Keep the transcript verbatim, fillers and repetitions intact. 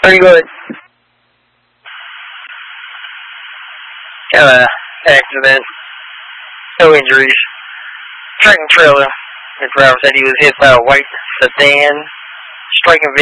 Pretty good. Kind of accident. No injuries. Track and trailer. The driver said he was hit by a white sedan striking vehicle.